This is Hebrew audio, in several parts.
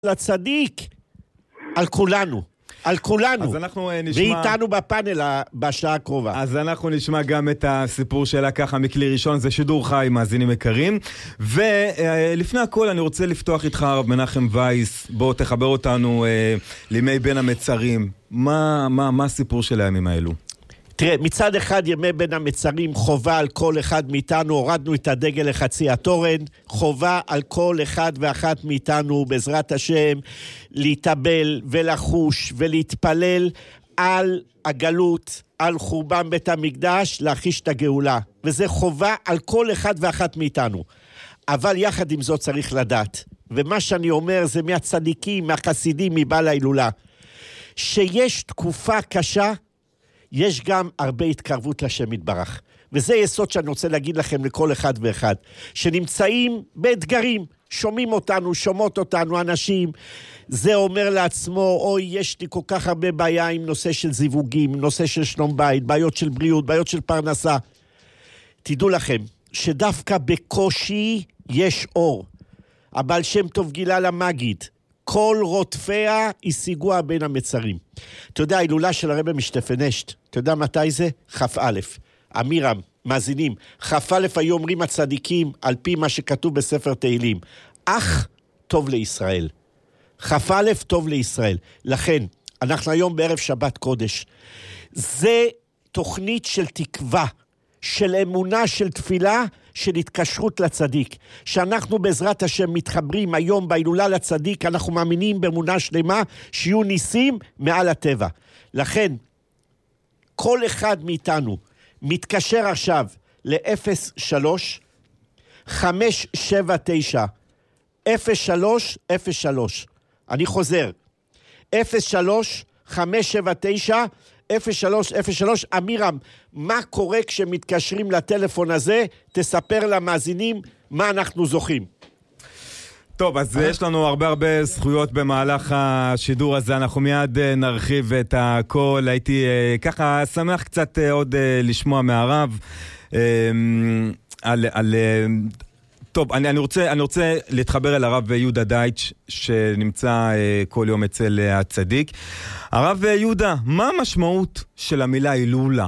לצדיק, על כולנו. על כולנו. אז אנחנו נשמע... ואיתנו בפאנל בשעה הקרובה. אז אנחנו נשמע גם את הסיפור שלה ככה מכלי ראשון, זה שידור חי, מאזינים יקרים. ולפני הכל אני רוצה לפתוח איתך, הרב מנחם וייס, בוא תחבר אותנו לימי בין המצרים. מה הסיפור של הימים האלו? תראה, מצד אחד ימי בין המצרים חובה על כל אחד מאיתנו, הורדנו את הדגל לחצי התורן, חובה על כל אחד ואחת מאיתנו בעזרת השם להתאבל ולחוש ולהתפלל על הגלות, על חורבן בית המקדש, להחיש את הגאולה. וזה חובה על כל אחד ואחת מאיתנו. אבל יחד עם זאת צריך לדעת, ומה שאני אומר זה מהצדיקים, מהחסידים, מבעל ההילולה, שיש תקופה קשה, יש גם הרבה התקרבות לשם יתברך. וזה יסוד שאני רוצה להגיד לכם לכל אחד ואחד, שנמצאים באתגרים, שומעים אותנו, שומעות אותנו אנשים, זה אומר לעצמו, אוי, יש לי כל כך הרבה בעיה עם נושא של זיווגים, נושא של שלום בית, בעיות של בריאות, בעיות של פרנסה. תדעו לכם, שדווקא בקושי יש אור. הבעל שם טוב גילה למגיד, כל רודפיה השיגוה בין המצרים. אתה יודע, ההילולה של הרבי משטפנשט, אתה יודע מתי זה? כ"א. אמירם, מאזינים, כ"א היו אומרים הצדיקים, על פי מה שכתוב בספר תהילים, אך טוב לישראל. כ"א טוב לישראל. לכן, אנחנו היום בערב שבת קודש. זה תוכנית של תקווה, של אמונה, של תפילה, של התקשרות לצדיק. שאנחנו בעזרת השם מתחברים היום בהילולה לצדיק, אנחנו מאמינים באמונה שלמה שיהיו ניסים מעל הטבע. לכן, כל אחד מאיתנו מתקשר עכשיו ל-03 579 0303. אני חוזר, 03 579 0303. אמירם, מה קורה כשמתקשרים לטלפון הזה? תספר למאזינים מה אנחנו זוכים. טוב, אז יש לנו הרבה זכויות במהלך השידור הזה, אנחנו מיד נרחיב את הכל. הייתי ככה שמח קצת עוד לשמוע מהרב על טוב, אני רוצה להתחבר אל הרב יהודה דייטש, שנמצא כל יום אצל הצדיק. הרב יהודה, מה המשמעות של המילה הילולה?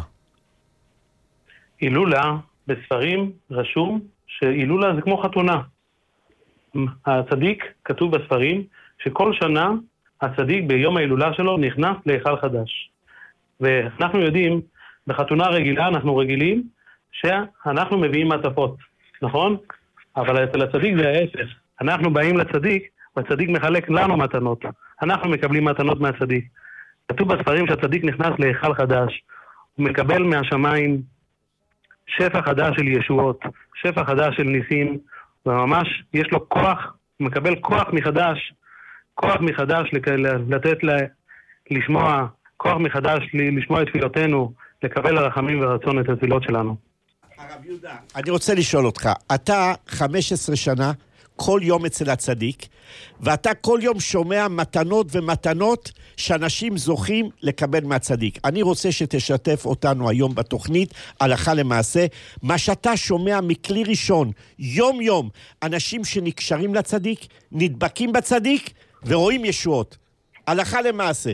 הילולה, בספרים רשום שהילולה זה כמו חתונה. הצדיק, כתוב בספרים, שכל שנה הצדיק ביום ההילולה שלו נכנס להיכל חדש. ואנחנו יודעים, בחתונה רגילה אנחנו רגילים שאנחנו מביאים מעטפות, נכון? אבל אצל הצדיק זה ההפך. אנחנו באים לצדיק, והצדיק מחלק לנו מתנות. אנחנו מקבלים מתנות מהצדיק. כתוב בספרים שהצדיק נכנס להיכל חדש. הוא מקבל מהשמיים שפע חדש של ישועות, שפע חדש של ניסים, וממש יש לו כוח, הוא מקבל כוח מחדש לתת לשמוע, כוח מחדש לשמוע את תפילותינו, לקבל הרחמים ורצון את התפילות שלנו. הרב יהודה, אני רוצה לשאול אותך, אתה 15 שנה, כל יום אצל הצדיק, ואתה כל יום שומע מתנות ומתנות שאנשים זוכים לקבל מהצדיק. אני רוצה שתשתף אותנו היום בתוכנית, הלכה למעשה, מה שאתה שומע מכלי ראשון, יום יום, אנשים שנקשרים לצדיק, נדבקים בצדיק, ורואים ישועות. הלכה למעשה.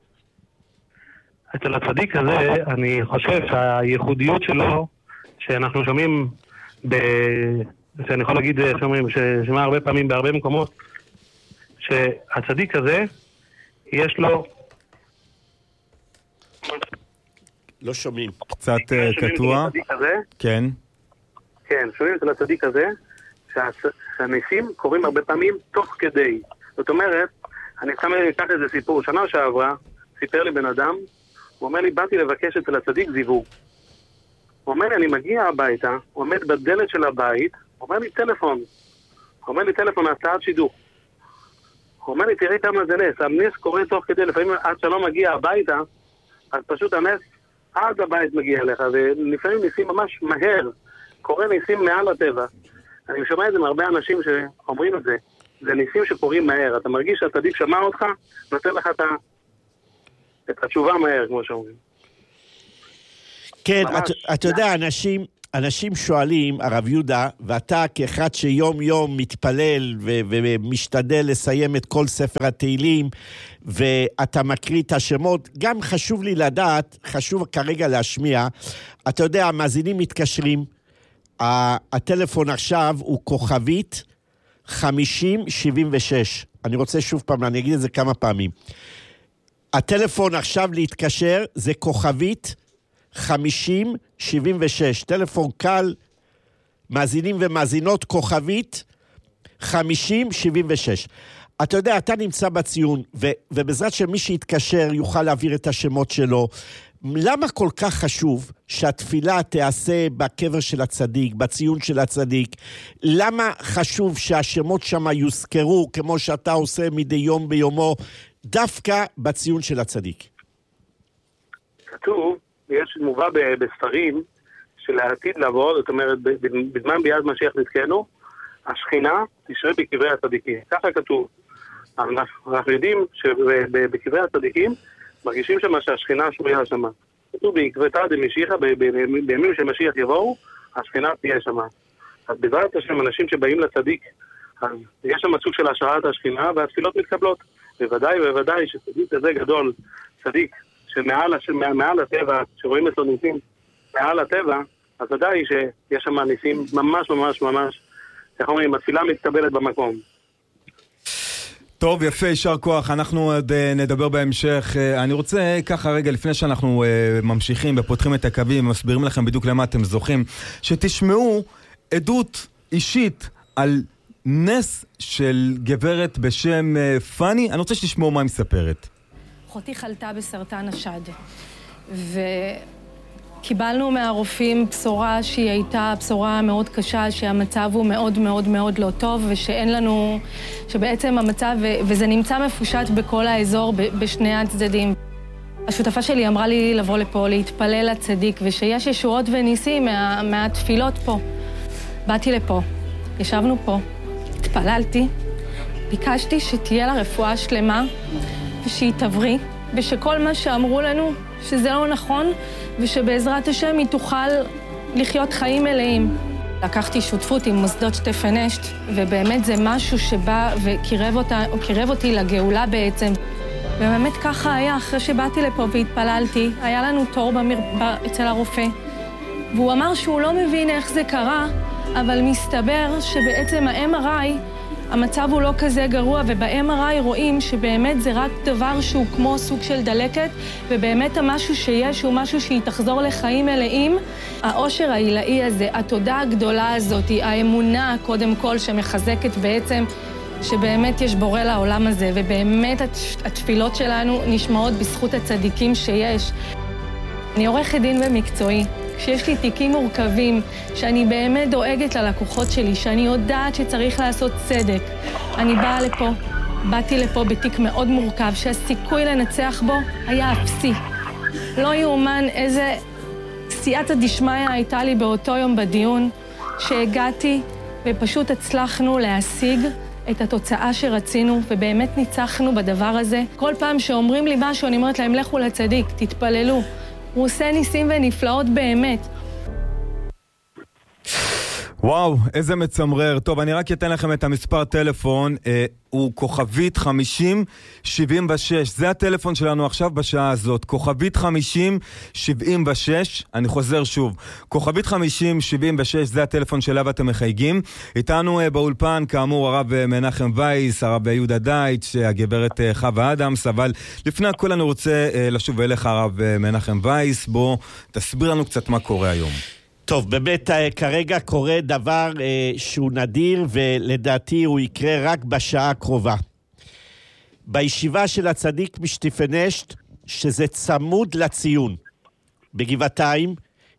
אצל הצדיק הזה, אני חושב שהייחודיות שלו, שאנחנו שומעים, שאני יכול להגיד, ששומע הרבה פעמים בהרבה מקומות, שהצדיק הזה, יש לו... לא שומעים. קצת קטוע. כן. כן, שומעים אצל הצדיק הזה, שהניסים קורים הרבה פעמים תוך כדי. זאת אומרת, אני אקח איזה סיפור. שנה שעברה, סיפר לי בן אדם, הוא אומר לי, באתי לבקש אצל הצדיק זיווג. הוא אומר לי, אני מגיע הביתה, הוא עומד בדלת של הבית, הוא אומר לי טלפון, הצעת שידור. הוא אומר לי, תראי כמה זה נס, הנס קורה תוך כדי, לפעמים עד שלא מגיע הביתה, אז פשוט הנס עד הבית מגיע אליך, ולפעמים ניסים ממש מהר, קורה ניסים מעל הטבע. אני שומע את זה מהרבה אנשים שאומרים את זה, זה ניסים שקורים מהר, אתה מרגיש שהצדיק שמע אותך, נותן לך את התשובה מהר, כמו שאומרים. כן, אתה יודע, אנשים שואלים, הרב יהודה, ואתה כאחד שיום יום מתפלל ומשתדל לסיים את כל ספר התהילים, ואתה מקריא את השמות, גם חשוב לי לדעת, חשוב כרגע להשמיע, אתה יודע, המאזינים מתקשרים, הטלפון עכשיו הוא כוכבית 5076. אני רוצה שוב פעם, אני אגיד את זה כמה פעמים. הטלפון עכשיו להתקשר זה כוכבית 5076. טלפון קל, מאזינים ומאזינות, כוכבית 5076. אתה יודע, אתה נמצא בציון, ובעזרת שמי שיתקשר יוכל להעביר את השמות שלו. למה כל כך חשוב שהתפילה תעשה בקבר של הצדיק, בציון של הצדיק? למה חשוב שהשמות שם יוזכרו, כמו שאתה עושה מדי יום ביומו, דווקא בציון של הצדיק? כתוב, יש מובא בספרים שלעתיד לבוא, זאת אומרת, בזמן ביאת משיח נזכנו, השכינה תשרה בקברי הצדיקים. ככה כתוב. אנחנו יודעים שבקברי הצדיקים מרגישים שמה שהשכינה שרויה שמה. כתוב בעקבתא דמשיחא, בימים שמשיח יבואו, השכינה תהיה שמה. אז בעזרת השם, אנשים שבאים לצדיק, אז יש שם סוג של השראת השכינה, והתפילות מתקבלות. בוודאי שצדיק כזה גדול, צדיק שמעל הטבע, שרואים את הניסים מעל הטבע, אז ודאי שיש שם ניסים ממש, איך אומרים, התפילה מתקבלת במקום. טוב, יפה, יישר כוח, אנחנו עוד נדבר בהמשך. אני רוצה ככה רגע, לפני שאנחנו ממשיכים ופותחים את הקווים ומסבירים לכם בדיוק למה אתם זוכים, שתשמעו עדות אישית על נס של גברת בשם פני. אני רוצה שתשמעו מה היא מספרת. אחותי חלתה בסרטן השד, קיבלנו מהרופאים בשורה שהיא הייתה בשורה מאוד קשה, שהמצב הוא מאוד לא טוב, ושאין לנו, שבעצם המצב, וזה נמצא מפושט בכל האזור, בשני הצדדים. השותפה שלי אמרה לי לבוא לפה, להתפלל לצדיק, ושיש ישועות וניסים מהתפילות פה. באתי לפה, ישבנו פה, התפללתי, ביקשתי שתהיה לה רפואה שלמה, ושהיא תבריא, ושכל מה שאמרו לנו, שזה לא נכון, ושבעזרת השם היא תוכל לחיות חיים מלאים. לקחתי שותפות עם מוסדות שטפן אשת, ובאמת זה משהו שבא וקירב אותי לגאולה בעצם. ובאמת ככה היה, אחרי שבאתי לפה והתפללתי, היה לנו תור אצל הרופא. והוא אמר שהוא לא מבין איך זה קרה, אבל מסתבר שבעצם ה-MRI, המצב הוא לא כזה גרוע, וב-MRI רואים שבאמת זה רק דבר שהוא כמו סוג של דלקת, ובאמת המשהו שיש הוא משהו שהיא תחזור לחיים מלאים. העושר העילאי הזה, התודה הגדולה הזאת, האמונה קודם כל שמחזקת בעצם, שבאמת יש בורא לעולם הזה, ובאמת התפילות שלנו נשמעות בזכות הצדיקים שיש. אני עורכת דין במקצועי. כשיש לי תיקים מורכבים, שאני באמת דואגת ללקוחות שלי, שאני יודעת שצריך לעשות צדק, אני באתי לפה בתיק מאוד מורכב, שהסיכוי לנצח בו היה אפסי. לא יאומן איזה סייעתא דשמיא הייתה לי באותו יום בדיון, שהגעתי ופשוט הצלחנו להשיג את התוצאה שרצינו, ובאמת ניצחנו בדבר הזה. כל פעם שאומרים לי משהו, אני אומרת להם, לכו לצדיק, תתפללו. הוא עושה ניסים ונפלאות באמת. וואו, איזה מצמרר. טוב, אני רק אתן לכם את המספר טלפון, הוא כוכבית 5076, זה הטלפון שלנו עכשיו בשעה הזאת, כוכבית 5076, אני חוזר שוב, כוכבית 5076, זה הטלפון שאליו אתם מחייגים. איתנו באולפן, כאמור, הרב מנחם וייס, הרב יהודה דייטש, הגברת חווה אדמס, אבל לפני הכל אני רוצה לשוב אליך, הרב מנחם וייס, בוא תסביר לנו קצת מה קורה היום. טוב, באמת כרגע קורה דבר שהוא נדיר, ולדעתי הוא יקרה רק בשעה הקרובה. בישיבה של הצדיק משטפן אשת, שזה צמוד לציון, בגבעתיים,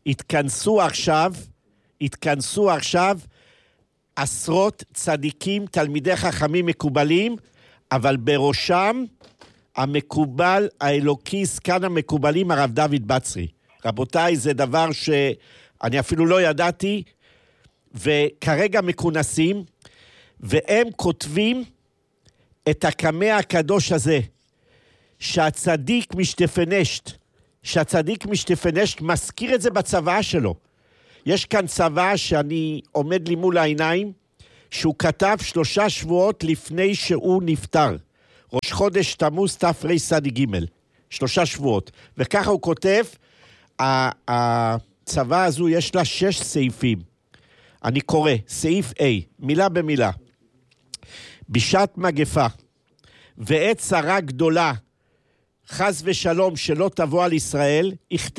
התכנסו עכשיו עשרות צדיקים, תלמידי חכמים מקובלים, אבל בראשם המקובל האלוקי, סגן המקובלים, הרב דוד בצרי. רבותיי, זה דבר אני אפילו לא ידעתי, וכרגע מכונסים, והם כותבים את הקמע הקדוש הזה, שהצדיק משטפן אשת מזכיר את זה בצוואה שלו, יש כאן צבא שאני עומד לי מול העיניים, שהוא כתב 3 שבועות לפני שהוא נפטר. ראש חודש תמוז תרצ"ג. 3 שבועות. וככה הוא כותב, הצבא הזו יש לה 6 סעיפים. אני קורא, סעיף A, מילה במילה. בשעת מגפה, ועת צרה גדולה, חס ושלום שלא תבוא על ישראל,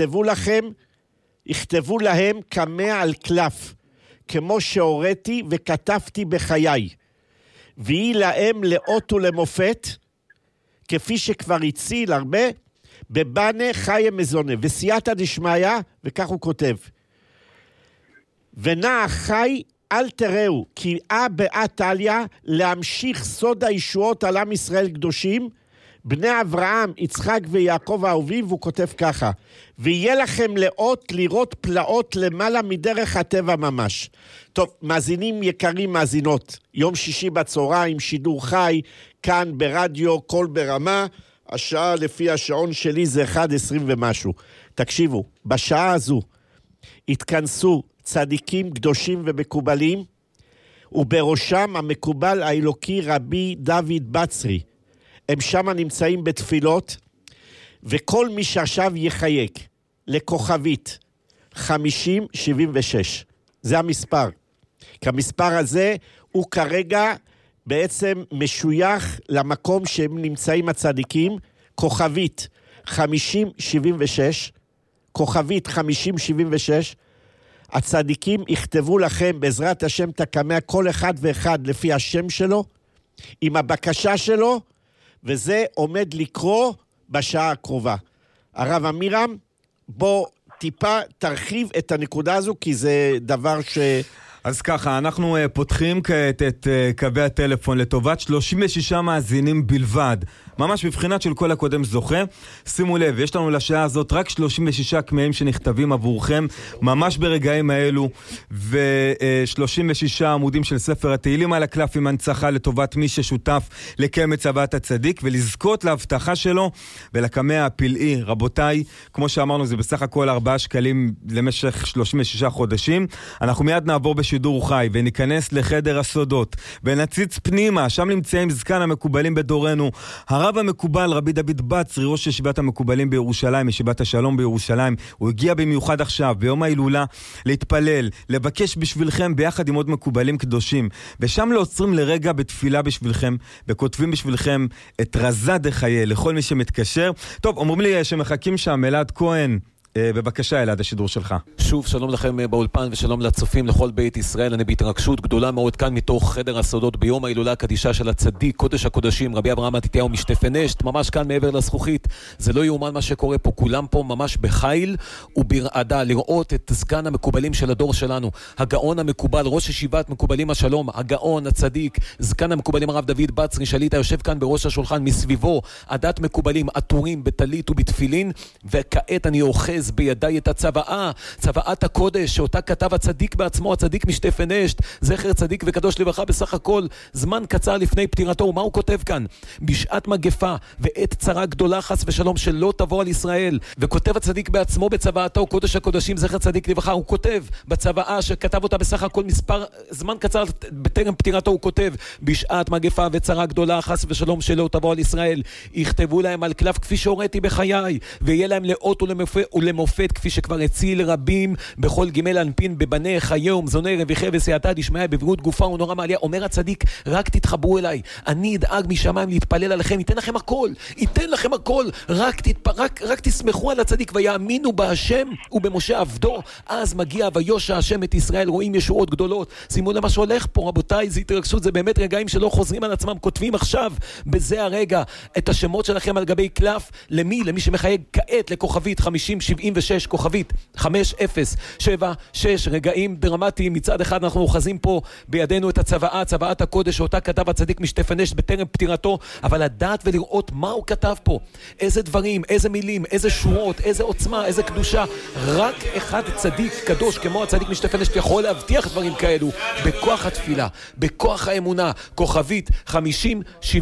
יכתבו להם כמה על קלף, כמו שהוריתי וכתבתי בחיי, והיא להם לאות ולמופת, כפי שכבר הציל הרבה, בבנה חי מזונה, וסייעתא דשמיא, וכך הוא כותב, ונע חי אל תראו, כי באה טליה להמשיך סוד הישועות על עם ישראל קדושים, בני אברהם, יצחק ויעקב האהובים, והוא כותב ככה, ויהיה לכם לאות לראות פלאות למעלה מדרך הטבע ממש. טוב, מאזינים יקרים, מאזינות, יום שישי בצהריים, שידור חי, כאן ברדיו, קול ברמה, השעה לפי השעון שלי זה 1:20 ומשהו. תקשיבו, בשעה הזו התכנסו צדיקים קדושים ומקובלים, ובראשם המקובל האלוקי רבי דוד בצרי. הם שם נמצאים בתפילות, וכל מי שעכשיו יחייק לכוכבית 5076. זה המספר. כי המספר הזה הוא כרגע בעצם משוייך למקום שהם נמצאים הצדיקים, כוכבית 5076, כוכבית 5076, הצדיקים יכתבו לכם בעזרת השם תקמע כל אחד ואחד לפי השם שלו, עם הבקשה שלו, וזה עומד לקרוא בשעה הקרובה. הרב אמירם, בוא טיפה תרחיב את הנקודה הזו, כי זה דבר ש... אז ככה, אנחנו פותחים כעת את קווי הטלפון לטובת 36 מאזינים בלבד. ממש בבחינת של כל הקודם זוכה. שימו לב, יש לנו לשעה הזאת רק 36 קמעים שנכתבים עבורכם, ממש ברגעים האלו, ו36 עמודים של ספר התהילים על הקלף עם הנצחה לטובת מי ששותף לקיים את צוואת הצדיק, ולזכות להבטחה שלו ולקמע הפלאי. רבותיי, כמו שאמרנו, זה בסך הכל 4 שקלים למשך 36 חודשים. אנחנו מיד נעבור בשידור חי וניכנס לחדר הסודות ונציץ פנימה, שם נמצאים זקן המקובלים בדורנו, הרב המקובל רבי דוד בצרי, ראש ישיבת המקובלים בירושלים, ישיבת השלום בירושלים. הוא הגיע במיוחד עכשיו ביום ההילולה להתפלל, לבקש בשבילכם ביחד עם עוד מקובלים קדושים, ושם לא עוצרים לרגע בתפילה בשבילכם וכותבים בשבילכם את רזה דחיי לכל מי שמתקשר. טוב, אומרים לי שמחכים שם. אלעד כהן, בבקשה אלעד, השידור שלך. שוב, שלום לכם באולפן ושלום לצופים לכל בית ישראל. אני בהתרגשות גדולה מאוד כאן מתוך חדר הסודות ביום ההילולה הקדישה של הצדיק, קודש הקודשים, רבי אברהם מתתיהו משטפנשט, ממש כאן מעבר לזכוכית. זה לא יאומן מה שקורה פה, כולם פה ממש בחיל וברעדה, לראות את זקן המקובלים של הדור שלנו, הגאון המקובל, ראש ישיבת מקובלים השלום, הגאון הצדיק, זקן המקובלים הרב דוד בצרי שליטה, יושב כאן בראש השולחן, מסביבו עדת מקובלים עטורים בטלית ובתפילין, וכעת אני אוחז בידי את הצוואה, צוואת הקודש שאותה כתב הצדיק בעצמו, הצדיק משטפנשט, זכר צדיק וקדוש לברכה, בסך הכל זמן קצר לפני פטירתו. ומה הוא כותב כאן? בשעת מגפה ועת צרה גדולה חס ושלום שלא תבוא על ישראל. וכותב הצדיק בעצמו בצוואתו, קודש הקודשים, זכר צדיק לברכה, הוא כותב בצוואה שכתב אותה בסך הכל זמן קצר בטרם פטירתו, הוא כותב בשעת מגפה וצרה גדולה חס ושלום שלא תבוא על ישראל, יכתבו להם על קלף כפי שהוריתי בחיי, ויהיה להם לאות ולמופת כפי שכבר הציל רבים בכל גמל אנפין בבני חיי ומזוני רוויחי וסייעתא דשמיא בבריאות גופה ונורא מעליה. אומר הצדיק, רק תתחברו אליי, אני אדאג משמיים להתפלל עליכם, ייתן לכם הכל, ייתן לכם הכל, רק תסמכו על הצדיק ויאמינו בהשם ובמשה עבדו, אז מגיע ויושע השם את ישראל, רואים ישועות גדולות. שימו למה שהולך פה רבותיי, זה התרגשות, זה באמת רגעים שלא חוזרים על עצמם. כותבים עכשיו בזה הרגע את השמות שלכם על גבי קלף. למי שמחייג כעת לכוכבית 5076, כוכבית 5076. רגעים דרמטיים. מצד אחד אנחנו אוחזים פה בידינו את הצוואה, צוואת הקודש שאותה כתב הצדיק משטפנשט בטרם פטירתו, אבל לדעת ולראות מה הוא כתב פה, איזה דברים, איזה מילים, איזה שורות, איזה עוצמה, איזה קדושה. רק אחד צדיק קדוש כמו הצדיק משטפנשט יכול להבטיח דברים כאלו בכוח התפילה, בכוח האמונה. כוכבית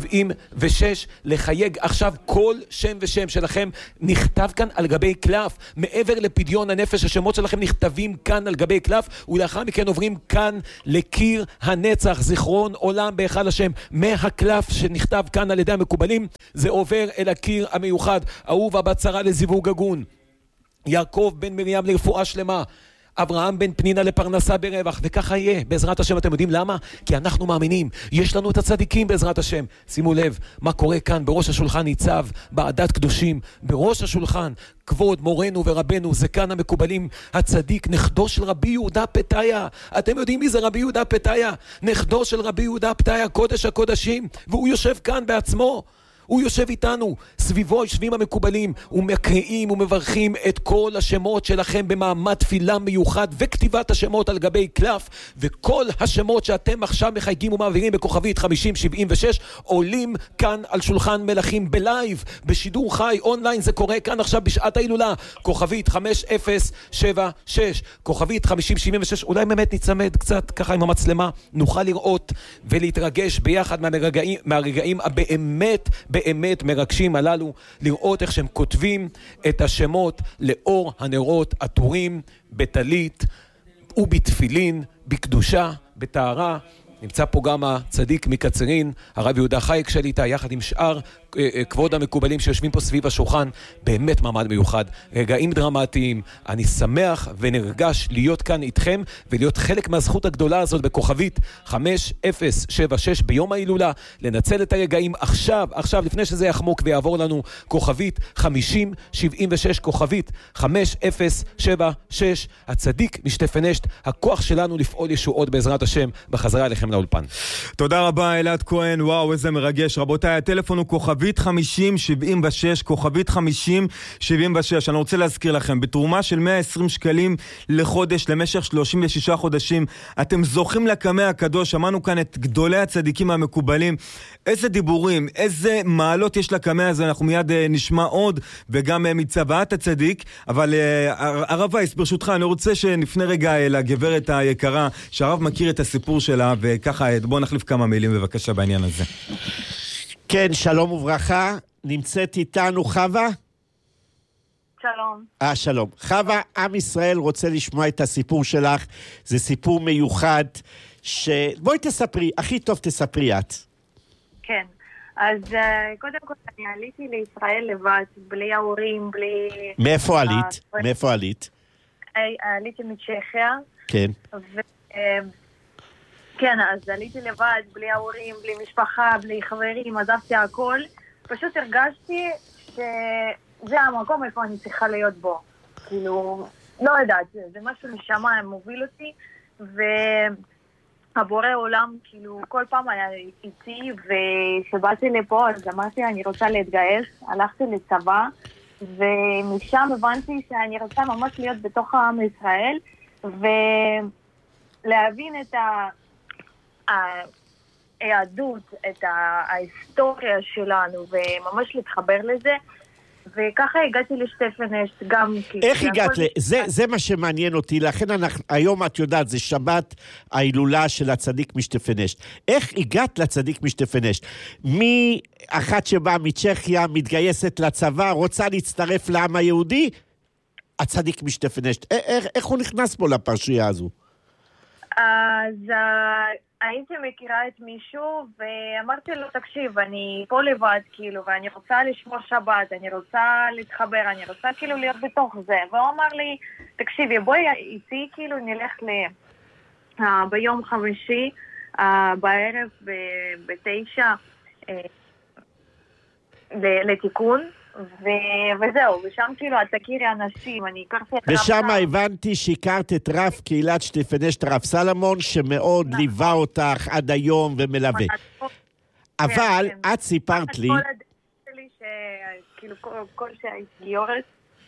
5076, לחייג עכשיו כל שם ושם שלכם נכתב כאן על גבי קלף. מעבר לפדיון הנפש, השמות שלכם נכתבים כאן על גבי קלף, ולאחר מכן עוברים כאן לקיר הנצח, זיכרון עולם בהיכל השם. מהקלף שנכתב כאן על ידי המקובלים, זה עובר אל הקיר המיוחד. אהובה בת שרה לזיווג הגון, יעקב בן מרים לרפואה שלמה, אברהם בן פנינה לפרנסה ברווח, וככה יהיה, בעזרת השם. אתם יודעים למה? כי אנחנו מאמינים, יש לנו את הצדיקים בעזרת השם. שימו לב, מה קורה כאן? בראש השולחן ניצב בעדת קדושים, בראש השולחן, כבוד מורנו ורבנו, זה כאן המקובלים, הצדיק, נכדו של רבי יהודה פתאיה. אתם יודעים מי זה רבי יהודה פתאיה? נכדו של רבי יהודה פתאיה, קודש הקודשים, והוא יושב כאן בעצמו. הוא יושב איתנו, סביבו יושבים המקובלים, ומקריאים ומברכים את כל השמות שלכם במעמד תפילה מיוחד, וכתיבת השמות על גבי קלף, וכל השמות שאתם עכשיו מחייגים ומעבירים בכוכבית 5076, עולים כאן על שולחן מלכים בלייב, בשידור חי, אונליין. זה קורה כאן עכשיו בשעת ההילולה, כוכבית 5076, כוכבית 5076, אולי באמת נצמד קצת ככה עם המצלמה, נוכל לראות ולהתרגש ביחד מהרגעים הבאמת באמת מרגשים הללו, לראות איך שהם כותבים את השמות לאור הנרות עטורים בטלית ובתפילין, בקדושה, בטהרה. נמצא פה גם הצדיק מקצרין, הרב יהודה חייק שליטה, יחד עם שאר כבוד המקובלים שיושבים פה סביב השולחן. באמת מעמד מיוחד, רגעים דרמטיים. אני שמח ונרגש להיות כאן איתכם ולהיות חלק מהזכות הגדולה הזאת בכוכבית 5076 ביום ההילולה, לנצל את הרגעים עכשיו לפני שזה יחמוק ויעבור לנו. כוכבית 5076, כוכבית 5076, הצדיק משתפנשת, הכוח שלנו לפעול ישועות בעזרת השם. בחזרה אליכם לאולפן. תודה רבה אלעד כהן, וואו איזה מרגש. רבותיי, הטלפון הוא כוכבית 5076, כוכבית 5076. אני רוצה להזכיר לכם, בתרומה של 120 שקלים לחודש למשך 36 חודשים, אתם זוכים לקמע הקדוש. שמענו כאן את גדולי הצדיקים המקובלים, איזה דיבורים, איזה מעלות יש לקמע הזה. אנחנו מיד נשמע עוד, וגם מצוואת הצדיק. אבל הרב וייס, ברשותך, אני רוצה שנפנה רגע לגברת היקרה, שהרב מכיר את הסיפור שלה, וככה בוא נחליף כמה מילים בבקשה בעניין הזה. כן, שלום וברכה. נמצאת איתנו חווה? שלום. שלום. חווה, עם ישראל רוצה לשמוע את הסיפור שלך. זה סיפור מיוחד בואי תספרי, הכי טוב תספרי את. כן. אז קודם כל אני עליתי לישראל לבד, בלי ההורים, בלי... מאיפה עלית? מאיפה עלית? עליתי מצ'כיה. כן. כן, אז עליתי לבד, בלי ההורים, בלי משפחה, בלי חברים, עזבתי הכל. פשוט הרגשתי שזה המקום איפה אני צריכה להיות בו. כאילו, לא יודעת, זה משהו משמיים מוביל אותי, והבורא עולם, כאילו, כל פעם היה איתי, וכשבאתי לפה, אז אמרתי, אני רוצה להתגייס, הלכתי לצבא, ומשם הבנתי שאני רוצה ממש להיות בתוך העם ישראל, ולהבין את היהדות, את ההיסטוריה שלנו, וממש להתחבר לזה, וככה הגעתי לשטפנשט גם. איך הגעת? זה מה שמעניין אותי, לכן היום את יודעת, זה שבת ההילולה של הצדיק משטפנשט. איך הגעת לצדיק משטפנשט? מי אחת שבאה מצ'כיה, מתגייסת לצבא, רוצה להצטרף לעם היהודי? הצדיק משטפנשט. איך הוא נכנס פה לפרשייה הזו? אז הייתי מכירה את מישהו ואמרתי לו, תקשיב, אני פה לבד כאילו, ואני רוצה לשמור שבת, אני רוצה להתחבר, אני רוצה כאילו להיות בתוך זה. והוא אמר לי, תקשיבי, בואי איתי כאילו נלך ביום חמישי בערב ב9 לתיקון, וזהו, ושם כאילו את תכירי אנשים, אני הכרתי את רב ושם הבנתי שהכרת את רב קהילת שטפנשט, רב סלמון, שמאוד ליווה אותך עד היום ומלווה. אבל את סיפרת לי... כל הדרך שלי, כאילו כל שהייתי גיורת,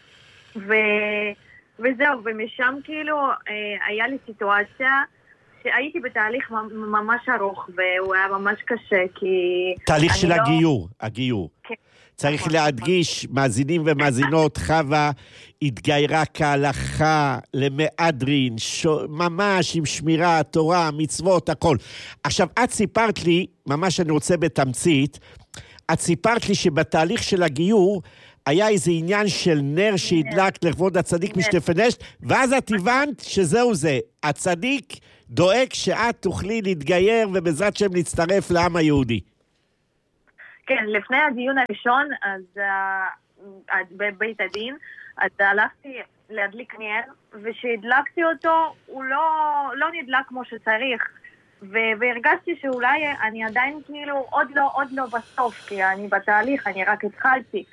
וזהו, ומשם כאילו היה לי סיטואציה שהייתי בתהליך ממש ארוך, והוא היה ממש קשה, כי... תהליך של הגיור. כן. צריך להדגיש, מאזינים ומאזינות, חווה התגיירה כהלכה למהדרין, ממש עם שמירה, תורה, מצוות, הכל. עכשיו, את סיפרת לי, ממש אני רוצה בתמצית, את סיפרת לי שבתהליך של הגיור, היה איזה עניין של נר שהדלקת לכבוד הצדיק משטפנשט, ואז את הבנת שזהו זה. הצדיק דואג שאת תוכלי להתגייר, ובעזרת שם להצטרף לעם היהודי. כן, לפני הדיון הראשון, אז בבית הדין, אז הלכתי להדליק נר, ושהדלקתי אותו, הוא לא נדלק כמו שצריך, והרגשתי שאולי אני עדיין כאילו עוד לא בסוף, כי אני בתהליך, אני רק התחלתי,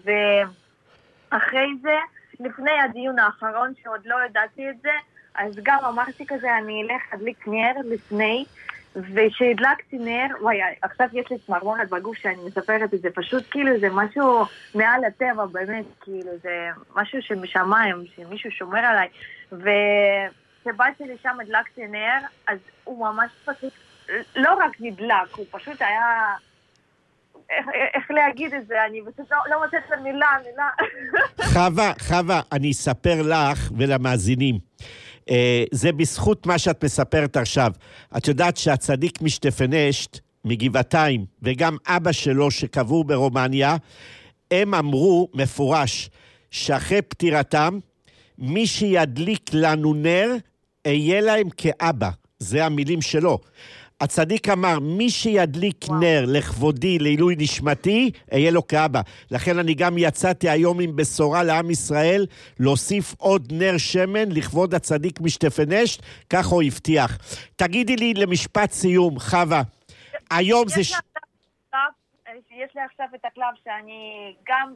ואחרי זה, לפני הדיון האחרון שעוד לא ידעתי את זה, אז גם אמרתי כזה, אני אלך להדליק נר לפני, ושהדלקתי נר, וואי, עכשיו יש לי צמרמורת בגוף שאני מספרת את זה, פשוט כאילו זה משהו מעל הטבע, באמת, כאילו זה משהו שמשמיים, שמישהו שומר עליי, וכשבאתי לשם הדלקתי נר, אז הוא ממש פשוט, לא רק נדלק, הוא פשוט היה, איך להגיד את זה, אני פשוט לא מוצאת מילה. חווה, אני אספר לך ולמאזינים. זה בזכות מה שאת מספרת עכשיו. את יודעת שהצדיק משטפנשט מגבעתיים, וגם אבא שלו שקבור ברומניה, הם אמרו מפורש, שאחרי פטירתם, מי שידליק לנו נר, יהיה להם כאבא. זה המילים שלו. הצדיק אמר, מי שידליק נר לכבודי, לעילוי נשמתי, יהיה לו כאבא. לכן אני גם יצאתי היום עם בשורה לעם ישראל, להוסיף עוד נר שמן לכבוד הצדיק משטפנשט, כך הוא הבטיח. תגידי לי למשפט סיום, חווה, היום זה... יש לי עכשיו את הקלב שאני גם...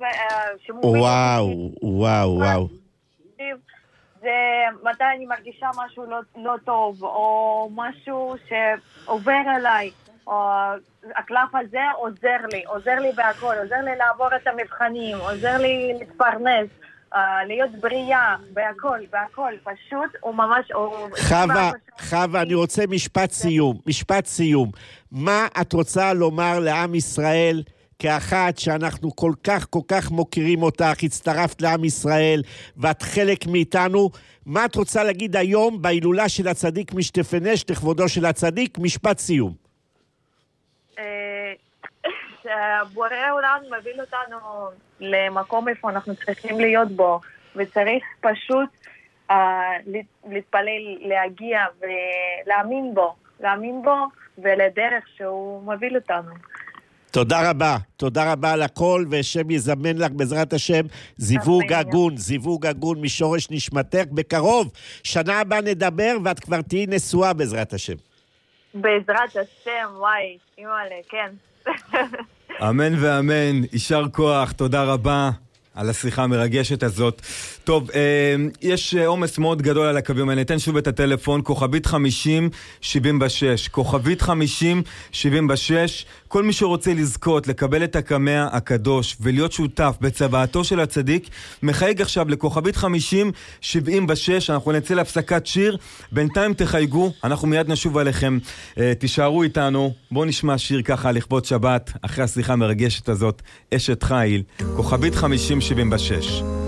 וואו. זה מתי אני מרגישה משהו לא טוב, או משהו שעובר אליי, או הקלף הזה עוזר לי בהכל, עוזר לי לעבור את המבחנים, עוזר לי להתפרנס, להיות בריאה, בהכל, פשוט הוא ממש... חווה, אני רוצה משפט סיום. מה את רוצה לומר לעם ישראל כאחת שאנחנו כל כך מוכירים אותך, הצטרפת לעם ישראל, ואת חלק מאיתנו, מה את רוצה להגיד היום בהילולה של הצדיק משטפנשט לכבודו של הצדיק? משפט סיום. בורא עולם מביא אותנו למקום איפה אנחנו צריכים להיות בו, וצריך פשוט להתפלל, להגיע ולהאמין בו ולדרך שהוא מביא אותנו. תודה רבה על הכל, ושם יזמן לך בעזרת השם זיווג הגון משורש נשמתך. בקרוב, שנה הבאה נדבר, ואת כבר תהיי נשואה בעזרת השם. בעזרת השם, וואי, אימא'לה, כן. אמן ואמן, יישר כוח, תודה רבה על השיחה המרגשת הזאת. טוב, יש עומס מאוד גדול על הקווים, אני אתן שוב את הטלפון, כוכבית 5076, כוכבית 5076, כל מי שרוצה לזכות, לקבל את הקמע הקדוש ולהיות שותף בצוואתו של הצדיק, מחייג עכשיו לכוכבית 5076, אנחנו נצא להפסקת שיר, בינתיים תחייגו, אנחנו מיד נשוב עליכם, תישארו איתנו, בואו נשמע שיר ככה לכבוד שבת, אחרי השיחה המרגשת הזאת, אשת חיל, כוכבית 5076.